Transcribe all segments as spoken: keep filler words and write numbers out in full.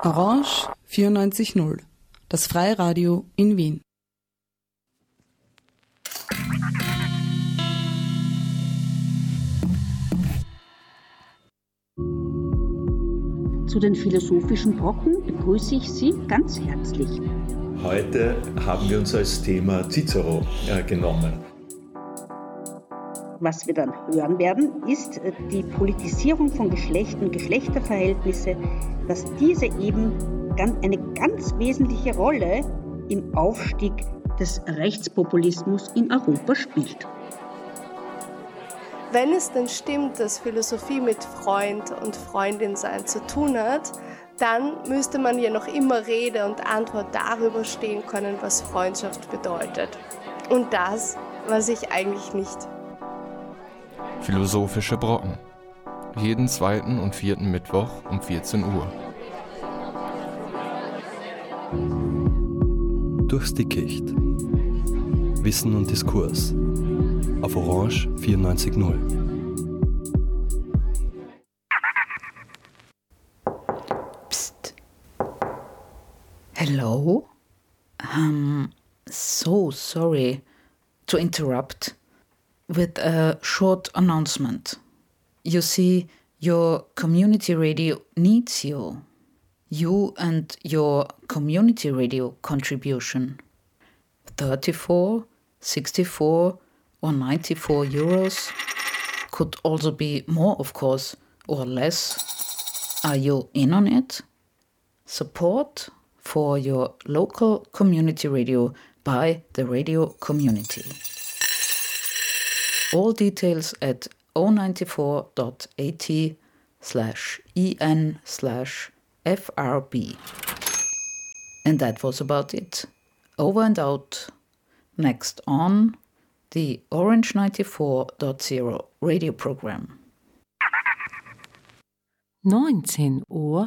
Orange vierundneunzig Komma null, das Freiradio in Wien. Zu den philosophischen Brocken begrüße ich Sie ganz herzlich. Heute haben wir uns als Thema Cicero äh, genommen. Was wir dann hören werden, ist die Politisierung von Geschlecht und Geschlechterverhältnisse, dass diese eben eine ganz wesentliche Rolle im Aufstieg des Rechtspopulismus in Europa spielt. Wenn es denn stimmt, dass Philosophie mit Freund und Freundin sein zu tun hat, dann müsste man ja noch immer Rede und Antwort darüber stehen können, was Freundschaft bedeutet. Und das weiß ich eigentlich nicht. Philosophische Brocken. Jeden zweiten und vierten Mittwoch um vierzehn Uhr. Durchs Dickicht. Wissen und Diskurs. Auf Orange vierundneunzig Komma null. Psst. Hello? Um, so sorry to interrupt with a short announcement. You see, your community radio needs you. You and your community radio contribution. thirty-four, sixty-four or ninety-four euros. Could also be more, of course, or less. Are you in on it? Support for your local community radio by the radio community. All details at zero nine four dot a t slash en slash frb. And that was about it. Over and out. Next on the Orange ninety-four point zero radio program. neunzehn Uhr.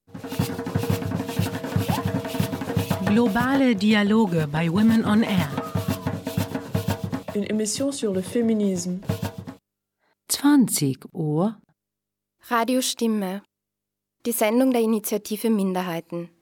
Globale Dialoge bei Women on Air. Une émission sur le féminisme. zwanzig Uhr. Radio Stimme. Die Sendung der Initiative Minderheiten.